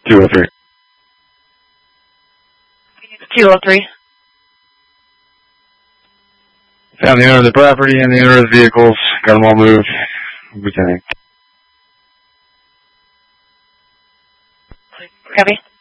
203. 203. Found the owner of the property and the owner of the vehicles. Got them all moved. Lieutenant. Copy.